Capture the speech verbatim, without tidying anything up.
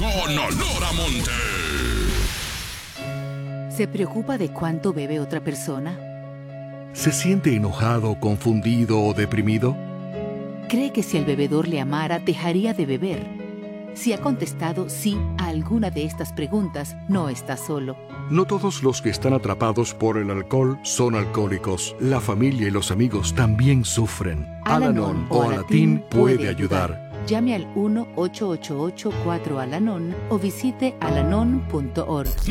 con olor a monte. ¿Se preocupa de cuánto bebe otra persona? ¿Se siente enojado, confundido o deprimido? ¿Cree que si el bebedor le amara, dejaría de beber? Si ha contestado sí a alguna de estas preguntas, no está solo. No todos los que están atrapados por el alcohol son alcohólicos. La familia y los amigos también sufren. Al-Anon o Alatín puede ayudar. Llame al uno ocho ocho ocho cuatro Al-Anon o visite alanon punto org.